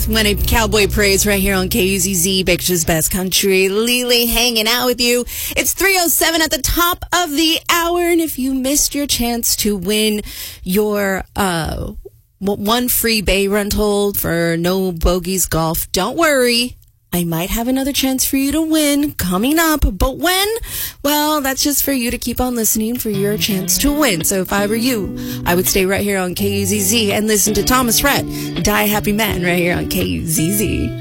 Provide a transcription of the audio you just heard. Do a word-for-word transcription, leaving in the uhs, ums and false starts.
When a cowboy prays right here on K U Z Z, Baker's Best Country. Lily hanging out with you. It's three oh seven at the top of the hour. And if you missed your chance to win your uh, one free bay rental for No Bogeys Golf, don't worry. I might have another chance for you to win coming up. But when? Well, that's just for you to keep on listening for your chance to win. So if I were you, I would stay right here on K U Z Z and listen to Thomas Rhett, Die Happy Man, right here on K U Z Z.